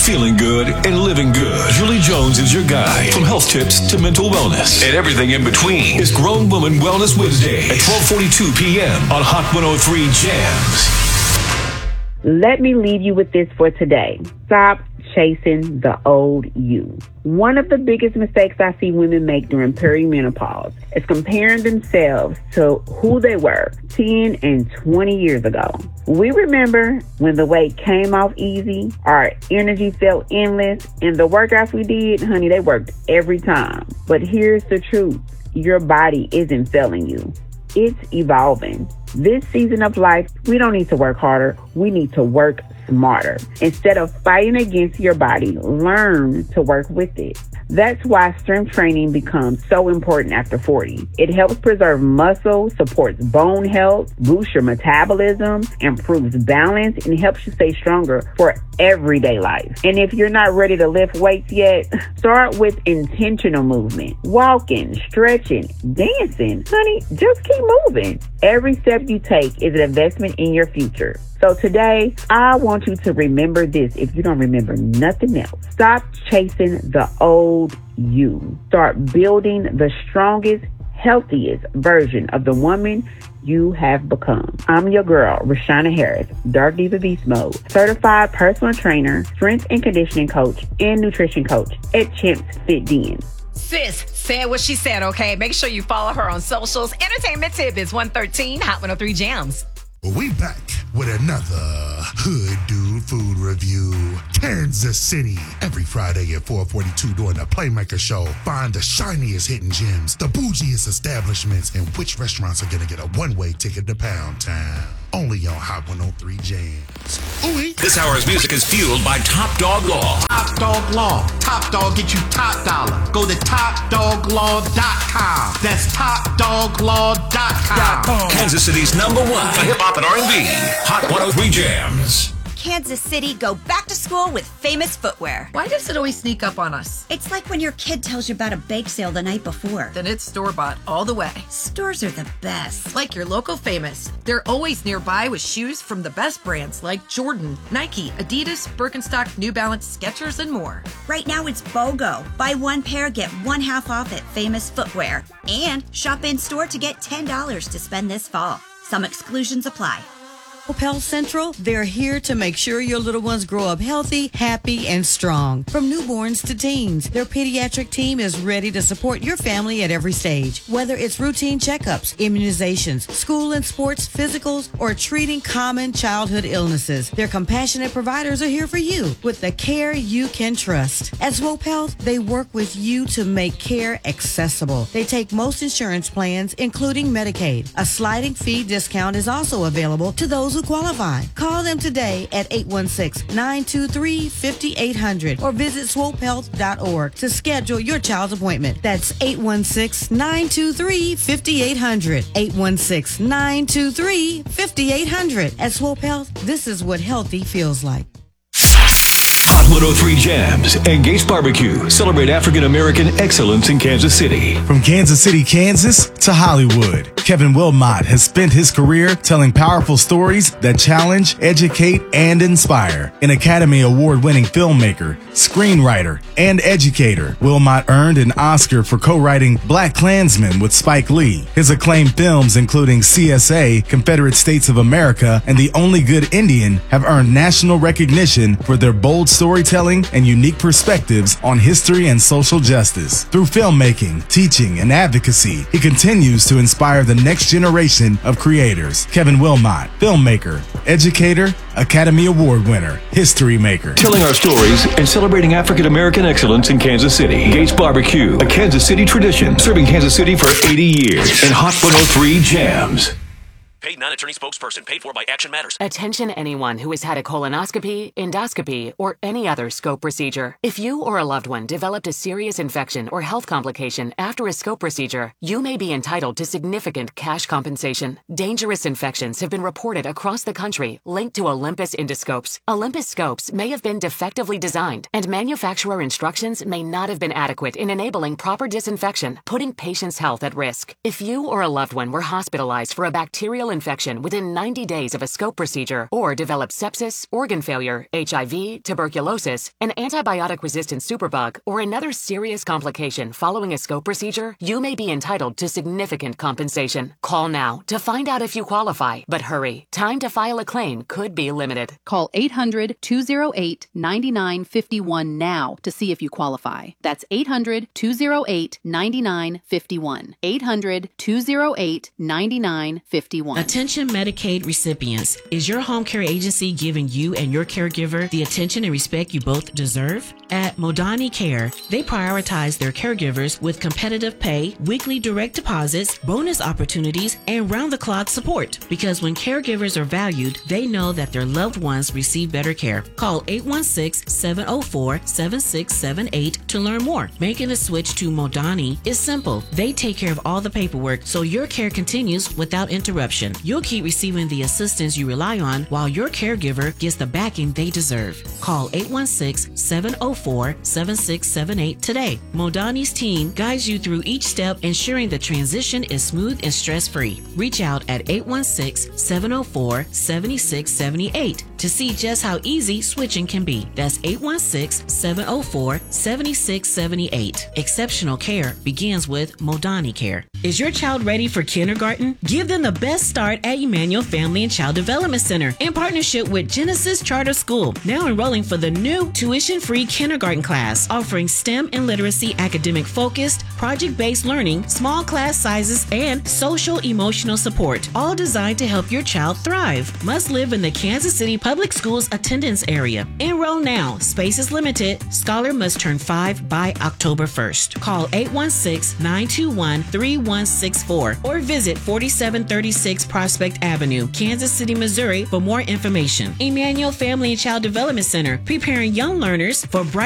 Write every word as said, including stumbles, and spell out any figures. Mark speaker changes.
Speaker 1: feeling good and living good. Julie Jones is your guide. From health tips to mental wellness and everything in between. It's Grown Woman Wellness Wednesday at twelve forty-two p.m. on Hot one oh three Jams.
Speaker 2: Let me leave you with this for today. Stop chasing the old you. One of the biggest mistakes I see women make during perimenopause is comparing themselves to who they were ten and twenty years ago. We remember when the weight came off easy, our energy felt endless, and the workouts we did, honey, they worked every time. But here's the truth. Your body isn't failing you. It's evolving. This season of life, we don't need to work harder. We need to work smarter. Instead of fighting against your body, learn to work with it. That's why strength training becomes so important after forty. It helps preserve muscle, supports bone health, boosts your metabolism, improves balance, and helps you stay stronger for everyday life. And if you're not ready to lift weights yet, start with intentional movement. Walking, stretching, dancing. Honey, just keep moving. Every step you take is an investment in your future. So today, I want you to remember this if you don't remember nothing else. Stop chasing the old you. Start building the strongest, healthiest version of the woman you have become. I'm your girl, Rashana Harris, Dark Diva Beast Mode, certified personal trainer, strength and conditioning coach, and nutrition coach at Champs Fit Den.
Speaker 3: Sis said what she said, okay? Make sure you follow her on socials. Entertainment Tip is one thirteen Hot one oh three Jams.
Speaker 4: We back with another Hood Dude Food Review. Kansas City. Every Friday at four forty-two during the Playmaker Show. Find the shiniest hidden gems, the bougiest establishments, and which restaurants are going to get a one-way ticket to Pound Town. Only on Hot one oh three Jams. Ooh-wee.
Speaker 1: This hour's music is fueled by Top Dog Law.
Speaker 5: Top Dog Law. Top Dog get you top dollar. Go to top dog law dot com. That's top dog law dot com.
Speaker 1: Kansas City's number one for hip-hop and R and B. Hot one oh three Jams.
Speaker 6: Kansas City, go back to school with Famous Footwear.
Speaker 3: Why does it always sneak up on us?
Speaker 6: It's like when your kid tells you about a bake sale the night before.
Speaker 3: Then it's store-bought all the way.
Speaker 6: Stores are the best.
Speaker 3: Like your local Famous. They're always nearby with shoes from the best brands like Jordan, Nike, Adidas, Birkenstock, New Balance, Skechers, and more.
Speaker 6: Right now it's BOGO. Buy one pair, get one half off at Famous Footwear. And shop in-store to get ten dollars to spend this fall. Some exclusions apply.
Speaker 7: Health Central, they're here to make sure your little ones grow up healthy, happy, and strong. From newborns to teens, their pediatric team is ready to support your family at every stage. Whether it's routine checkups, immunizations, school and sports physicals, or treating common childhood illnesses, their compassionate providers are here for you with the care you can trust. At Swope Health, they work with you to make care accessible. They take most insurance plans, including Medicaid. A sliding fee discount is also available to those who qualify. Call them today at eight one six, nine two three, five eight zero zero or visit swope health dot org to schedule your child's appointment. That's eight one six, nine two three, five eight zero zero. eight one six, nine two three, five eight zero zero. At Swope Health, this is what healthy feels like.
Speaker 1: Hot one oh three Jams and Gates Barbecue celebrate African American excellence in Kansas City.
Speaker 8: From Kansas City, Kansas to Hollywood, Kevin Wilmot has spent his career telling powerful stories that challenge, educate, and inspire. An Academy Award-winning filmmaker, screenwriter, and educator, Wilmot earned an Oscar for co-writing Black Klansman with Spike Lee. His acclaimed films, including C S A, Confederate States of America, and The Only Good Indian, have earned national recognition for their bold storytelling and unique perspectives on history and social justice. Through filmmaking, teaching, and advocacy, he continues to inspire the next generation of creators. Kevin Wilmot, filmmaker, educator, Academy Award winner, history maker.
Speaker 1: Telling our stories and celebrating African American excellence in Kansas City. Gates Barbecue, a Kansas City tradition, serving Kansas City for eighty years. And Hot one oh three Jams.
Speaker 9: Paid non-attorney spokesperson paid for by Action Matters.
Speaker 10: Attention anyone who has had a colonoscopy, endoscopy, or any other scope procedure. If you or a loved one developed a serious infection or health complication after a scope procedure, you may be entitled to significant cash compensation. Dangerous infections have been reported across the country linked to Olympus endoscopes. Olympus scopes may have been defectively designed, and manufacturer instructions may not have been adequate in enabling proper disinfection, putting patients' health at risk. If you or a loved one were hospitalized for a bacterial infection within ninety days of a scope procedure or develop sepsis, organ failure, H I V, tuberculosis, an antibiotic-resistant superbug, or another serious complication following a scope procedure, you may be entitled to significant compensation. Call now to find out if you qualify. But hurry, time to file a claim could be limited.
Speaker 11: Call eight hundred, two oh eight, nine nine five one now to see if you qualify. That's eight hundred, two oh eight, nine nine five one. eight hundred, two oh eight, nine nine five one.
Speaker 12: Attention Medicaid recipients. Is your home care agency giving you and your caregiver the attention and respect you both deserve? At Modani Care, they prioritize their caregivers with competitive pay, weekly direct deposits, bonus opportunities, and round-the-clock support. Because when caregivers are valued, they know that their loved ones receive better care. Call eight one six, seven oh four, seven six seven eight to learn more. Making a switch to Modani is simple. They take care of all the paperwork so your care continues without interruption. You'll keep receiving the assistance you rely on while your caregiver gets the backing they deserve. Call eight one six, seven oh four, seven six seven eight today. Modani's team guides you through each step, ensuring the transition is smooth and stress-free. Reach out at eight one six, seven oh four, seven six seven eight to see just how easy switching can be. That's eight one six, seven oh four, seven six seven eight. Exceptional care begins with Modani Care. Is your child ready for kindergarten? Give them the best start at Emmanuel Family and Child Development Center in partnership with Genesis Charter School. Now enrolling for the new tuition-free kindergarten class, offering STEM and literacy academic-focused, project-based learning, small class sizes, and social-emotional support, all designed to help your child thrive. Must live in the Kansas City Public Schools attendance area. Enroll now. Space is limited. Scholar must turn five by October first. Call eight one six, nine two one, three one six four or visit forty-seven thirty-six Prospect Avenue, Kansas City, Missouri for more information. Emmanuel Family and Child Development Center, preparing young learners for bright